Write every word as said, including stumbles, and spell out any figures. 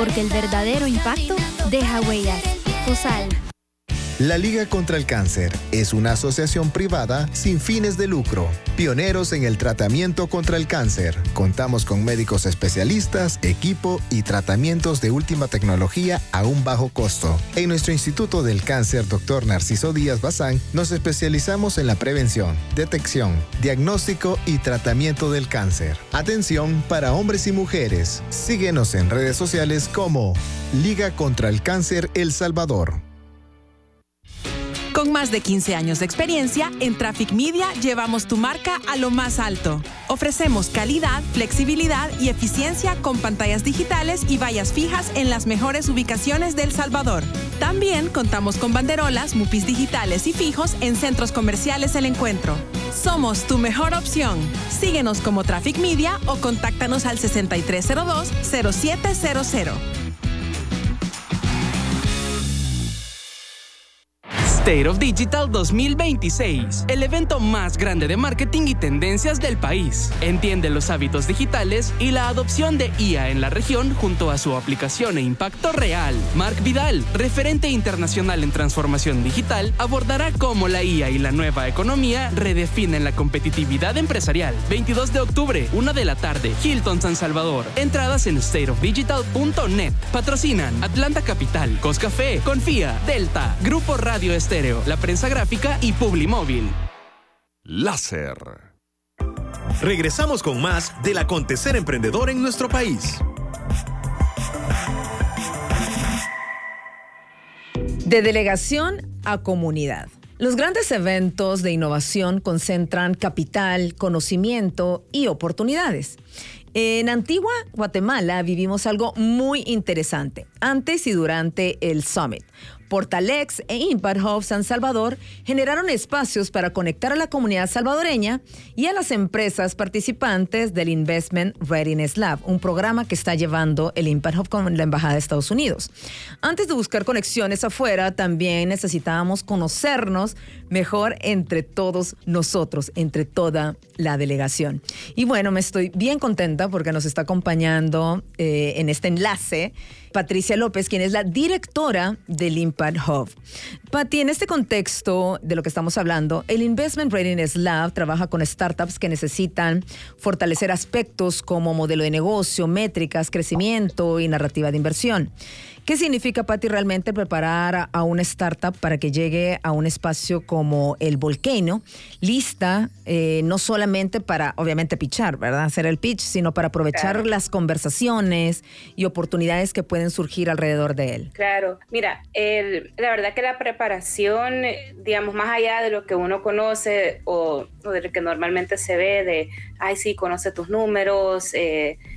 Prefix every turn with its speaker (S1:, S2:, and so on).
S1: porque el verdadero impacto deja huellas. FOSAL.
S2: La Liga contra el Cáncer es una asociación privada sin fines de lucro, pioneros en el tratamiento contra el cáncer. Contamos con médicos especialistas, equipo y tratamientos de última tecnología a un bajo costo. En nuestro Instituto del Cáncer, doctor Narciso Díaz Bazán, nos especializamos en la prevención, detección, diagnóstico y tratamiento del cáncer. Atención para hombres y mujeres. Síguenos en redes sociales como Liga contra el Cáncer El Salvador.
S3: Con más de quince años de experiencia, en Traffic Media llevamos tu marca a lo más alto. Ofrecemos calidad, flexibilidad y eficiencia con pantallas digitales y vallas fijas en las mejores ubicaciones de El Salvador. También contamos con banderolas, mupis digitales y fijos en centros comerciales El Encuentro. Somos tu mejor opción. Síguenos como Traffic Media o contáctanos al sesenta y tres cero dos, cero siete cero cero.
S4: State of Digital dos mil veintiséis, el evento más grande de marketing y tendencias del país. Entiende los hábitos digitales y la adopción de I A en la región junto a su aplicación e impacto real. Mark Vidal, referente internacional en transformación digital, abordará cómo la I A y la nueva economía redefinen la competitividad empresarial. veintidós de octubre, una de la tarde, Hilton San Salvador. Entradas en state of digital punto net. Patrocinan Atlanta Capital, Coscafé, Confía, Delta, Grupo Radio Estéreo, La Prensa Gráfica y Publimóvil.
S5: Láser. Regresamos con más del acontecer emprendedor en nuestro país.
S6: De delegación a comunidad. Los grandes eventos de innovación concentran capital, conocimiento y oportunidades. En Antigua, Guatemala, vivimos algo muy interesante antes y durante el Summit. Portalex e Impact Hub San Salvador generaron espacios para conectar a la comunidad salvadoreña y a las empresas participantes del Investment Readiness Lab, un programa que está llevando el Impact Hub con la Embajada de Estados Unidos. Antes de buscar conexiones afuera, también necesitábamos conocernos mejor entre todos nosotros, entre toda la delegación. Y bueno, me estoy bien contenta porque nos está acompañando eh, en este enlace Patricia López, quien es la directora del Impact Hub. Pati, en este contexto de lo que estamos hablando, el Investment Readiness Lab trabaja con startups que necesitan fortalecer aspectos como modelo de negocio, métricas, crecimiento y narrativa de inversión. ¿Qué significa, Pati, realmente preparar a una startup para que llegue a un espacio como el Volcano, lista eh, no solamente para, obviamente, pitchar, ¿verdad? Hacer el pitch, sino para aprovechar claro. las conversaciones y oportunidades que pueden surgir alrededor de él?
S7: Claro. Mira, el, la verdad que la preparación, digamos, más allá de lo que uno conoce o, o de lo que normalmente se ve de, ay, sí, conoce tus números, eh,